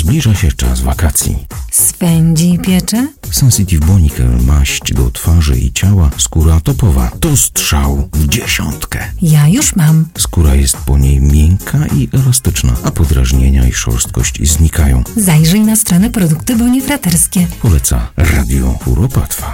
Zbliża się czas wakacji. Swędzi i piecze? Sensitive Bonicle, maść do twarzy i ciała, skóra topowa. To strzał w 10. Ja już mam. Skóra jest po niej miękka i elastyczna, a podrażnienia i szorstkość znikają. Zajrzyj na stronę Produkty Bonifraterskie. Poleca Radio Kuropatwa.